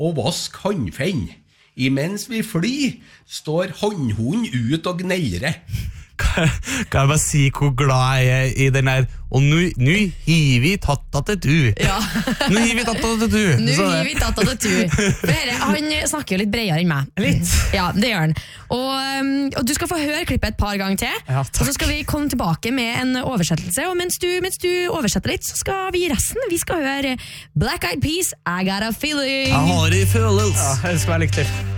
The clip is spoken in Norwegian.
og vask håndfenn. Imens vi flyr, står håndhunden ut og gneirer. Kan jeg bare si hvor glad jeg er i den der og nå hiver vi tatta til du Ja. Nå hiver vi tatta til du Nå hiver vi tatta til du Han snakker jo litt bredere enn meg Litt Ja, det gjør han og du skal få høre klippet et par ganger til Ja, og så skal vi komme tilbake med en oversettelse og mens du oversetter litt så skal vi resten, vi skal høre Black Eyed Peas, I Got a Feeling Jeg har i følelse Ja, det skal være lykke til